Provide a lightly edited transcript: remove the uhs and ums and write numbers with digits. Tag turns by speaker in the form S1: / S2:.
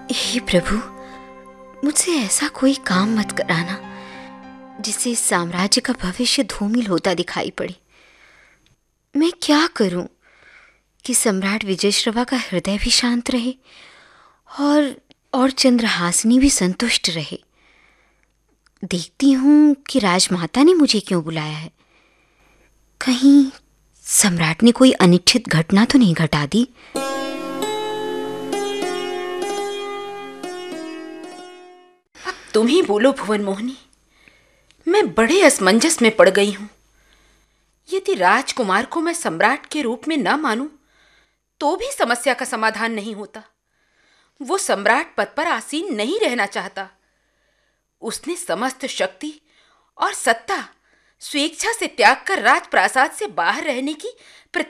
S1: हे प्रभु, मुझसे ऐसा कोई काम मत कराना जिससे इस साम्राज्य का भविष्य धूमिल होता दिखाई पड़े। मैं क्या करूं कि सम्राट विजयश्रवा का हृदय भी शांत रहे और चंद्रहासिनी भी संतुष्ट रहे। देखती हूं कि राजमाता ने मुझे क्यों बुलाया है। कहीं सम्राट ने कोई अनिच्छित घटना तो नहीं घटा दी।
S2: अब तुम ही बोलो भुवन मोहिनी, मैं बड़े असमंजस में पड़ गई हूं। यदि राजकुमार को मैं सम्राट के रूप में न मानूं तो भी समस्या का समाधान नहीं होता। वो सम्राट पद पर आसीन नहीं रहना चाहता। उसने समस्त शक्ति और सत्ता स्वेच्छा से त्याग कर राजप्रासाद से बाहर रहने की